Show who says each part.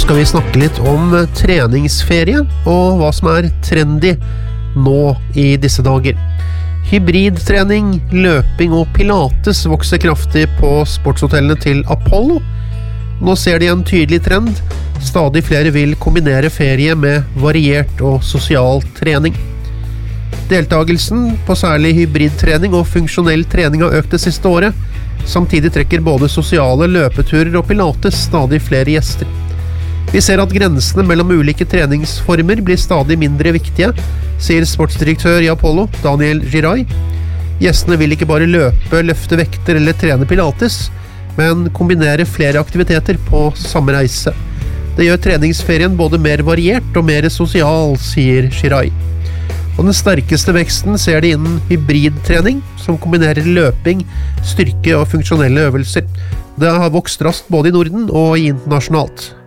Speaker 1: skal vi snakke litt om treningsferie og hva som trendy nå i disse dager. Hybridtrening, løping og pilates vokser kraftig på sportshotellene til Apollo. Nå ser de en tydelig trend. Stadig flere vil kombinere ferie med variert og sosial trening. Deltagelsen på særlig hybridtrening og funksjonell trening har økt det siste året. Samtidig trekker både sosiale løpeturer og pilates stadig flere gjester. Vi ser at grensene mellom ulike treningsformer blir stadig mindre viktige, sier sportsdirektør i Apollo, Daniel Giray. Gjestene vil ikke bare løpe, løfte vekter eller trene pilates, men kombinere flere aktiviteter på samme reise. Det gjør treningsferien både mer variert og mer sosial, sier Giray. Og den sterkeste veksten ser de innen hybridtrening, som kombinerer løping, styrke og funksjonelle øvelser. Det har vokst raskt både i Norden og internasjonalt.